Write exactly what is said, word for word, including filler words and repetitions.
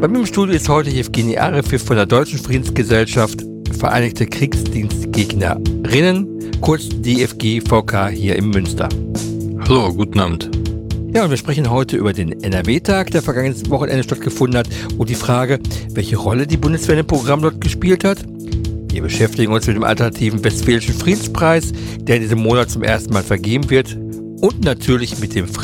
Bei mir im Studio ist heute Jewgeni Arefjew von der Deutschen Friedensgesellschaft Vereinigte Kriegsdienstgegnerinnen, kurz D F G V K hier in Münster. Hallo, guten Abend. Ja, und wir sprechen heute über den N R W-Tag, der vergangenes Wochenende stattgefunden hat, und die Frage, welche Rolle die Bundeswehr im Programm dort gespielt hat. Wir beschäftigen uns mit dem alternativen Westfälischen Friedenspreis, der in diesem Monat zum ersten Mal vergeben wird, und natürlich mit dem